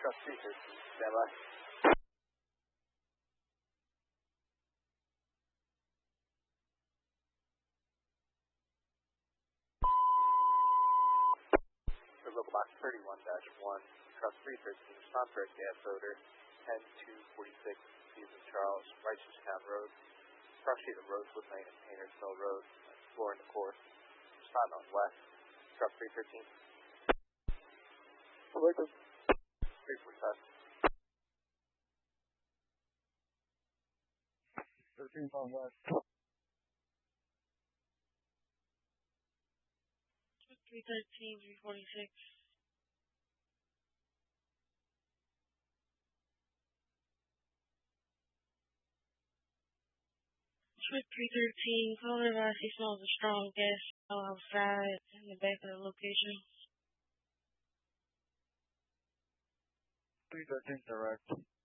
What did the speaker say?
Truck 313, stand by. For local box 31-1, truck 313, respond for a gas odor, 10246, Stephen Charles, Righteoustown Road, cross street of Rosewood Lane and Painters Mill Road, exploring the course, respond on west, truck 313. Collective. 345. 13 on west. 313, 346. Trip 313, caller advice he smells a strong gas smell outside in the back of the location. 313 direct.